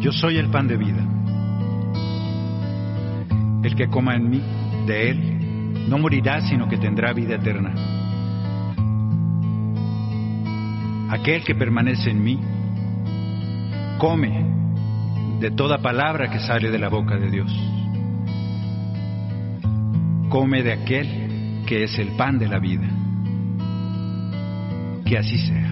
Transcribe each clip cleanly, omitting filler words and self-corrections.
Yo soy el pan de vida. El que coma en mí, de él, no morirá, sino que tendrá vida eterna. Aquel que permanece en mí, come de toda palabra que sale de la boca de Dios. Come de aquel que es el pan de la vida. Que así sea.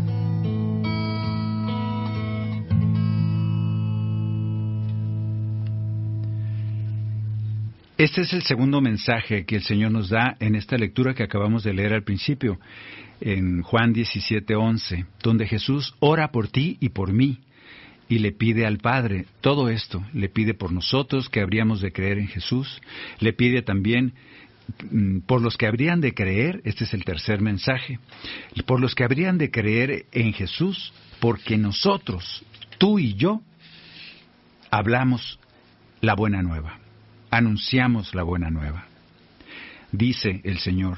Este es el segundo mensaje que el Señor nos da en esta lectura que acabamos de leer al principio, en Juan 17:11, donde Jesús ora por ti y por mí, y le pide al Padre todo esto. Le pide por nosotros que habríamos de creer en Jesús, le pide también por los que habrían de creer, este es el tercer mensaje, por los que habrían de creer en Jesús, porque nosotros, tú y yo, hablamos la buena nueva. Anunciamos la buena nueva. Dice el Señor,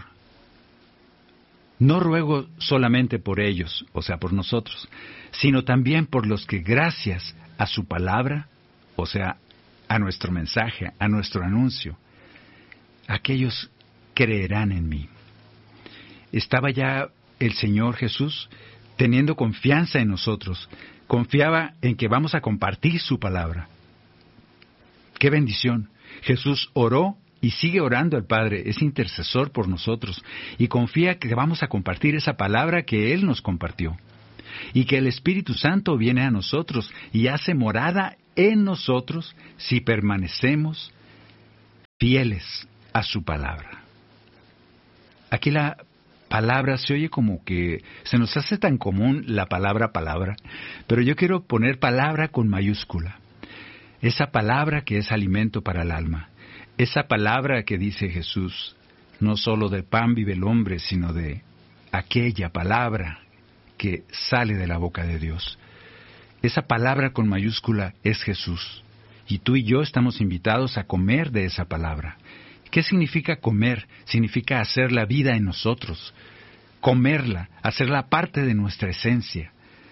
no ruego solamente por ellos, o sea, por nosotros, sino también por los que gracias a su palabra, o sea, a nuestro mensaje, a nuestro anuncio, aquellos creerán en mí. Estaba ya el Señor Jesús teniendo confianza en nosotros, confiaba en que vamos a compartir su palabra. ¡Qué bendición! Jesús oró y sigue orando al Padre, es intercesor por nosotros y confía que vamos a compartir esa palabra que Él nos compartió y que el Espíritu Santo viene a nosotros y hace morada en nosotros si permanecemos fieles a su palabra. Aquí la palabra se oye como que se nos hace tan común la palabra, pero yo quiero poner palabra con mayúscula. Esa palabra que es alimento para el alma. Esa palabra que dice Jesús, no solo de pan vive el hombre, sino de aquella palabra que sale de la boca de Dios. Esa palabra con mayúscula es Jesús. Y tú y yo estamos invitados a comer de esa palabra. ¿Qué significa comer? Significa hacer la vida en nosotros. Comerla, hacerla parte de nuestra esencia.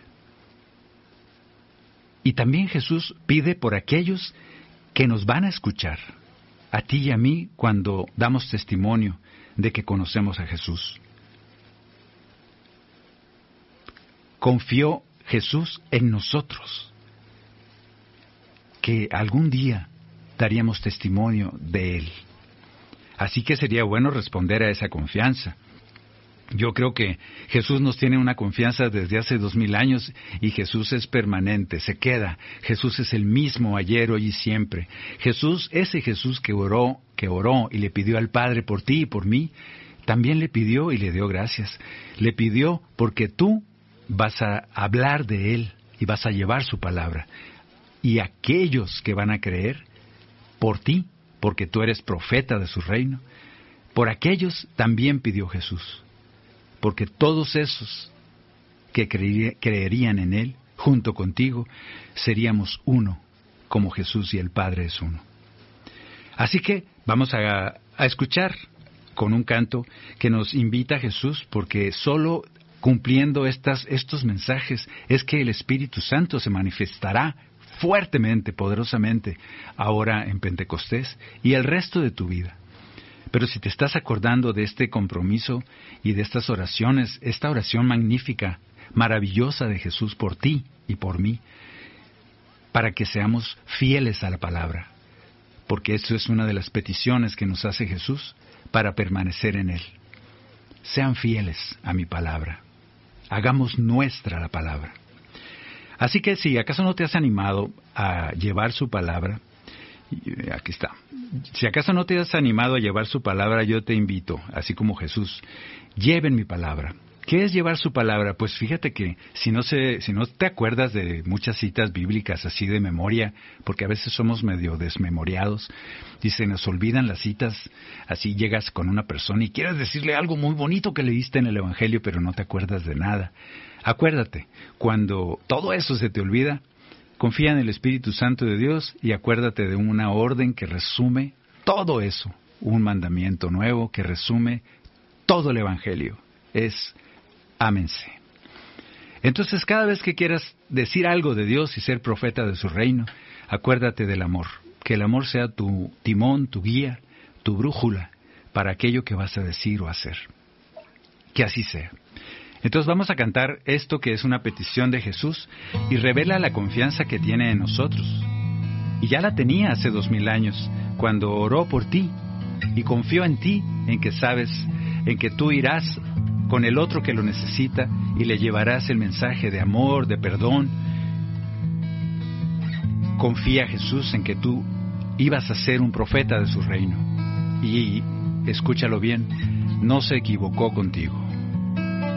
Y también Jesús pide por aquellos que nos van a escuchar, a ti y a mí, cuando damos testimonio de que conocemos a Jesús. Confió Jesús en nosotros, que algún día daríamos testimonio de Él. Así que sería bueno responder a esa confianza. Yo creo que Jesús nos tiene una confianza desde hace 2000 años y Jesús es permanente, se queda. Jesús es el mismo ayer, hoy y siempre. Jesús, ese Jesús que oró y le pidió al Padre por ti y por mí, también le pidió y le dio gracias. Le pidió porque tú vas a hablar de Él y vas a llevar su palabra. Y aquellos que van a creer por ti, porque tú eres profeta de su reino, por aquellos también pidió Jesús. Porque todos esos que creerían en Él, junto contigo, seríamos uno, como Jesús y el Padre es uno. Así que vamos a escuchar con un canto que nos invita a Jesús, porque solo cumpliendo estos mensajes es que el Espíritu Santo se manifestará fuertemente, poderosamente, ahora en Pentecostés y el resto de tu vida. Pero si te estás acordando de este compromiso y de estas oraciones, esta oración magnífica, maravillosa de Jesús por ti y por mí, para que seamos fieles a la palabra, porque eso es una de las peticiones que nos hace Jesús para permanecer en Él. Sean fieles a mi palabra, hagamos nuestra la palabra. Así que si acaso no te has animado a llevar su palabra, aquí está. Si acaso no te has animado a llevar su palabra, yo te invito, así como Jesús, lleven mi palabra. ¿Qué es llevar su palabra? Pues fíjate que si no te acuerdas de muchas citas bíblicas así de memoria, porque a veces somos medio desmemoriados, y se nos olvidan las citas, así llegas con una persona y quieres decirle algo muy bonito que leíste en el Evangelio, pero no te acuerdas de nada. Acuérdate, cuando todo eso se te olvida, confía en el Espíritu Santo de Dios y acuérdate de una orden que resume todo eso, un mandamiento nuevo que resume todo el Evangelio. Es ámense. Entonces, cada vez que quieras decir algo de Dios y ser profeta de su reino, acuérdate del amor. Que el amor sea tu timón, tu guía, tu brújula para aquello que vas a decir o hacer. Que así sea. Entonces vamos a cantar esto que es una petición de Jesús y revela la confianza que tiene en nosotros. Y ya la tenía hace 2000 años, cuando oró por ti y confió en ti, en que sabes, en que tú irás con el otro que lo necesita y le llevarás el mensaje de amor, de perdón. Confía, Jesús, en que tú ibas a ser un profeta de su reino. Y escúchalo bien, no se equivocó contigo.